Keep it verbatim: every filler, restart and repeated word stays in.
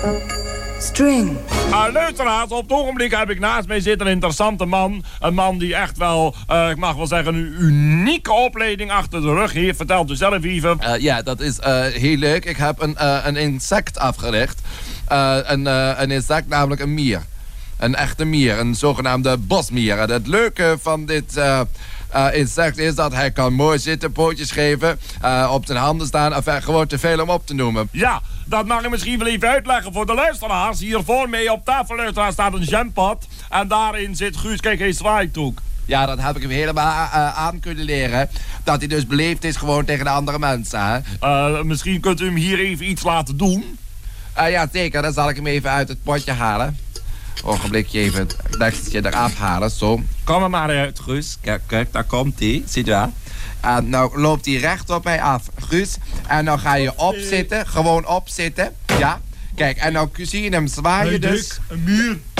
String. Uh, luisteraars, op het ogenblik heb ik naast mij zitten een interessante man. Een man die echt wel, uh, ik mag wel zeggen, een unieke opleiding achter de rug heeft. Vertelt u zelf even. Uh, ja, dat is uh, heel leuk. Ik heb een, uh, een insect afgericht. Uh, een, uh, een insect, namelijk een mier. Een echte mier, een zogenaamde bosmier. En het leuke van dit uh, uh, insect is dat hij kan mooi zitten, pootjes geven, uh, op zijn handen staan. Enfin, gewoon te veel om op te noemen. Ja, dat mag ik misschien wel even uitleggen voor de luisteraars. Hier voor mij op tafel, luisteraars, staat een jampot. En daarin zit Guus, kijk, hij zwaait ook. Ja, dat heb ik hem helemaal uh, aan kunnen leren. Dat hij dus beleefd is gewoon tegen de andere mensen. Hè? Uh, misschien kunt u hem hier even iets laten doen. Uh, ja, zeker. Dan zal ik hem even uit het potje halen. Ogenblikje even het dekseltje eraf halen, zo. Kom er maar uit, Guus. Kijk, kijk, daar komt hij. Ziet u wel? En nou loopt hij recht op mij af, Guus. En nou ga je opzitten, gewoon opzitten. Ja. Kijk, en nou zie je hem zwaaien dus. Een muur.